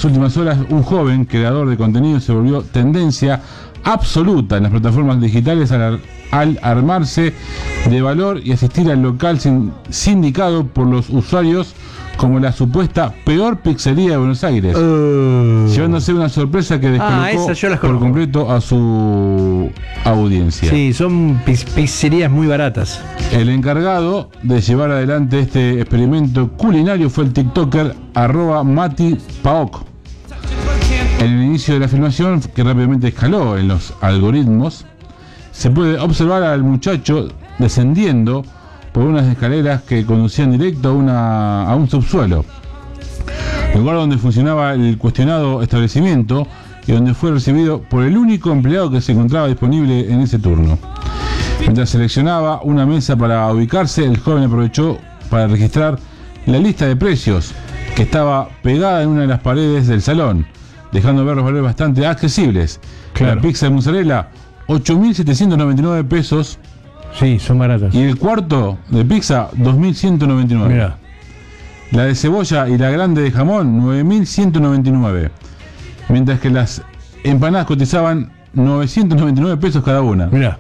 las últimas horas, un joven creador de contenido se volvió tendencia absoluta en las plataformas digitales al armarse de valor y asistir al local sindicado por los usuarios como la supuesta peor pizzería de Buenos Aires, llevándose una sorpresa que descolocó por completo a su audiencia. Sí, son pizzerías muy baratas. El encargado de llevar adelante este experimento culinario fue el TikToker @MatiPaok. En el inicio de la filmación, que rápidamente escaló en los algoritmos, se puede observar al muchacho descendiendo por unas escaleras que conducían directo a un subsuelo, lugar donde funcionaba el cuestionado establecimiento y donde fue recibido por el único empleado que se encontraba disponible en ese turno. Mientras seleccionaba una mesa para ubicarse, el joven aprovechó para registrar la lista de precios que estaba pegada en una de las paredes del salón, dejando ver los valores bastante accesibles. Claro. La pizza de mozzarella, 8.799 pesos. Sí, son baratas. Y el cuarto de pizza, 2.199. Mirá. La de cebolla y la grande de jamón, 9.199. Mientras que las empanadas cotizaban 999 pesos cada una. Mirá.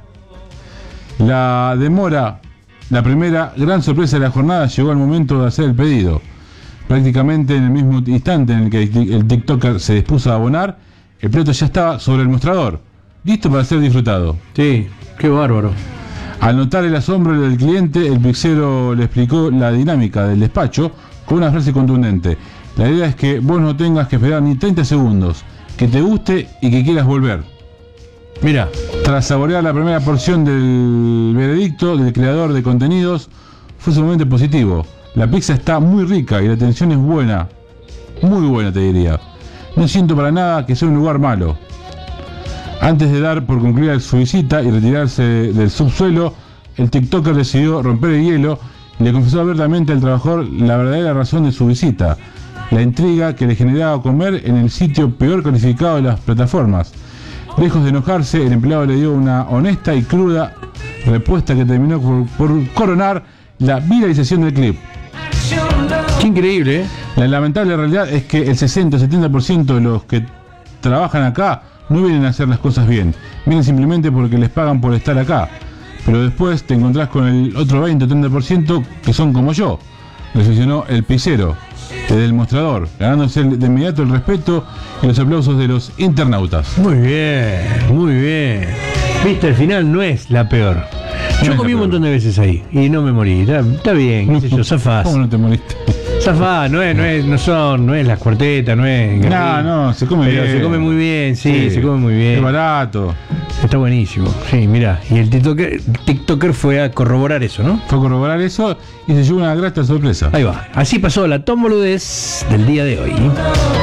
La demora, la primera gran sorpresa de la jornada, llegó al momento de hacer el pedido. Prácticamente en el mismo instante en el que el TikToker se dispuso a abonar, el plato ya estaba sobre el mostrador, listo para ser disfrutado. Sí, qué bárbaro. Al notar el asombro del cliente, el pizzero le explicó la dinámica del despacho con una frase contundente. La idea es que vos no tengas que esperar ni 30 segundos, que te guste y que quieras volver. Mira, tras saborear la primera porción del veredicto del creador de contenidos, fue sumamente positivo. La pizza está muy rica y la atención es buena, muy buena te diría. No siento para nada que sea un lugar malo. Antes de dar por concluida su visita y retirarse del subsuelo, el TikToker decidió romper el hielo y le confesó abiertamente al trabajador la verdadera razón de su visita, la intriga que le generaba comer en el sitio peor calificado de las plataformas. Lejos de enojarse, el empleado le dio una honesta y cruda respuesta que terminó por coronar la viralización del clip. Qué increíble, ¿eh? La lamentable realidad es que el 60-70% de los que trabajan acá no vienen a hacer las cosas bien, vienen simplemente porque les pagan por estar acá, pero después te encontrás con el otro 20-30% que son como yo, reflexionó el pizzero desde el mostrador, ganándose de inmediato el respeto y los aplausos de los internautas. Muy bien, muy bien. Viste, al final no es la peor. Yo comí un montón de veces ahí y no me morí. Está bien, qué sé yo, zafás. ¿Cómo no te moriste? Zafás, no es las cuartetas, no es. No, se come bien. Se come muy bien, sí, se come muy bien. Es barato. Está buenísimo, sí, mirá. Y el TikToker fue a corroborar eso, ¿no? Fue a corroborar eso y se llevó una grata sorpresa. Ahí va. Así pasó la tomboludez del día de hoy.